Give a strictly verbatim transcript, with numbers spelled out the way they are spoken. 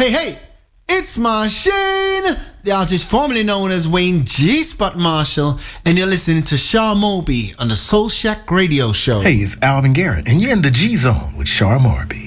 Hey, hey, it's Machine, the artist formerly known as Wayne G-Spot Marshall, and you're listening to Shar Moby on the Soul Shack Radio Show. Hey, it's Alvin Garrett, and you're in the G-Zone with Shar Moby.